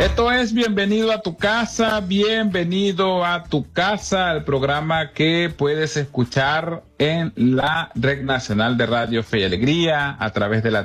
Esto es bienvenido a tu casa, el programa que puedes escuchar en la Red Nacional de Radio Fe y Alegría a través de la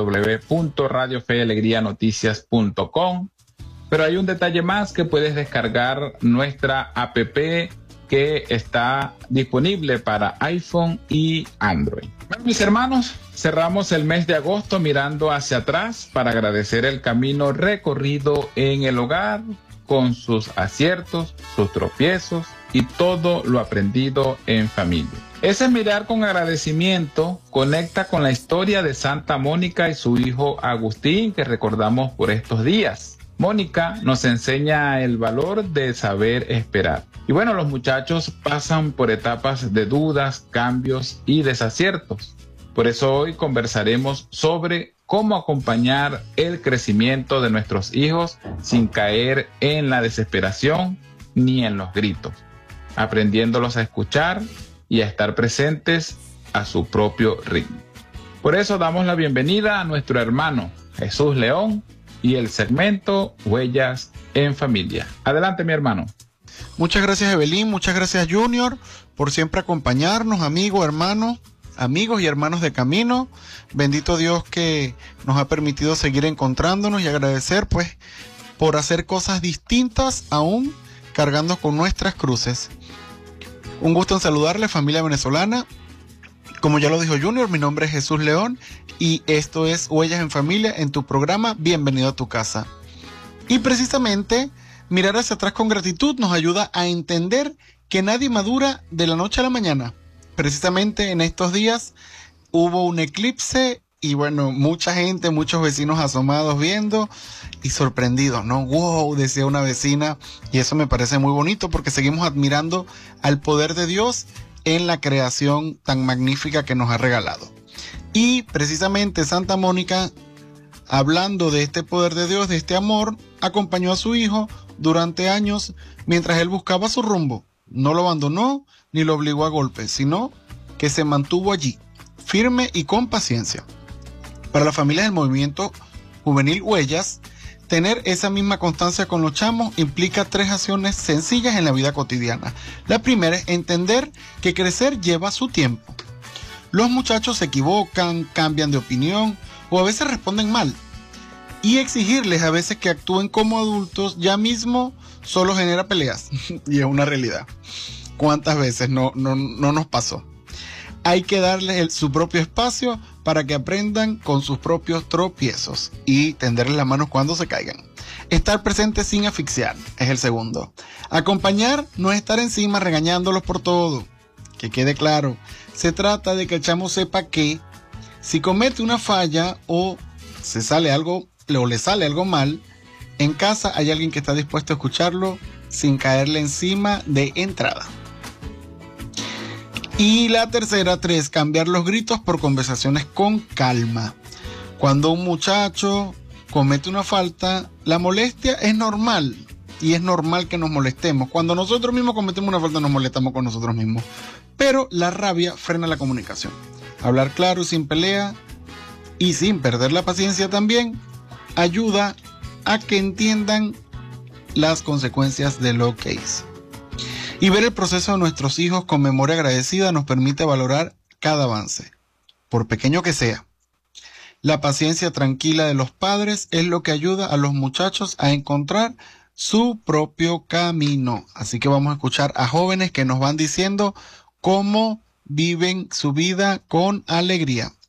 www.radiofeyalegrianoticias.com. Pero hay un detalle más, que puedes descargar nuestra app que está disponible para iPhone y Android. Bueno, mis hermanos, cerramos el mes de agosto mirando hacia atrás para agradecer el camino recorrido en el hogar, con sus aciertos, sus tropiezos y todo lo aprendido en familia. Ese mirar con agradecimiento conecta con la historia de Santa Mónica y su hijo Agustín, que recordamos por estos días. Mónica nos enseña el valor de saber esperar. Y bueno, los muchachos pasan por etapas de dudas, cambios y desaciertos. Por eso hoy conversaremos sobre cómo acompañar el crecimiento de nuestros hijos sin caer en la desesperación ni en los gritos, aprendiéndolos a escuchar y a estar presentes a su propio ritmo. Por eso damos la bienvenida a nuestro hermano Jesús León y el segmento Huellas en Familia. Adelante, mi hermano. Muchas gracias, Evelyn. Muchas gracias, Junior, por siempre acompañarnos, amigos y hermanos de camino. Bendito Dios que nos ha permitido seguir encontrándonos, y agradecer pues por hacer cosas distintas, aún cargando con nuestras cruces. Un gusto en saludarle, familia venezolana. Como ya lo dijo Junior, mi nombre es Jesús León y esto es Huellas en Familia, en tu programa Bienvenido a tu casa. Y precisamente mirar hacia atrás con gratitud nos ayuda a entender que nadie madura de la noche a la mañana. Precisamente en estos días hubo un eclipse y bueno, mucha gente, muchos vecinos asomados viendo y sorprendidos, ¿no? ¡Wow!, decía una vecina, y eso me parece muy bonito porque seguimos admirando al poder de Dios en la creación tan magnífica que nos ha regalado. Y precisamente Santa Mónica, hablando de este poder de Dios, de este amor, acompañó a su hijo durante años mientras él buscaba su rumbo. No lo abandonó ni lo obligó a golpes, sino que se mantuvo allí, firme y con paciencia. Para las familias del movimiento juvenil Huellas, tener esa misma constancia con los chamos implica 3 acciones sencillas en la vida cotidiana. La primera es entender que crecer lleva su tiempo. Los muchachos se equivocan, cambian de opinión o a veces responden mal. Y exigirles a veces que actúen como adultos ya mismo solo genera peleas. Y es una realidad. ¿Cuántas veces no nos pasó? Hay que darles su propio espacio para que aprendan con sus propios tropiezos y tenderles las manos cuando se caigan. Estar presente sin asfixiar es el segundo. Acompañar no es estar encima regañándolos por todo. Que quede claro, se trata de que el chamo sepa que si comete una falla o le sale algo mal, en casa hay alguien que está dispuesto a escucharlo sin caerle encima de entrada. Y la tercera, 3, cambiar los gritos por conversaciones con calma. Cuando un muchacho comete una falta, la molestia es normal, y es normal que nos molestemos. Cuando nosotros mismos cometemos una falta, nos molestamos con nosotros mismos. Pero la rabia frena la comunicación. Hablar claro y sin pelea, y sin perder la paciencia también, ayuda a que entiendan las consecuencias de lo que hizo. Y ver el proceso de nuestros hijos con memoria agradecida nos permite valorar cada avance, por pequeño que sea. La paciencia tranquila de los padres es lo que ayuda a los muchachos a encontrar su propio camino. Así que vamos a escuchar a jóvenes que nos van diciendo cómo viven su vida con alegría.